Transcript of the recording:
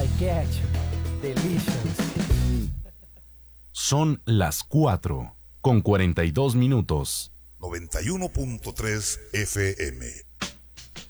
like ketchup. Delicious. Son las 4:42. 91.3 FM.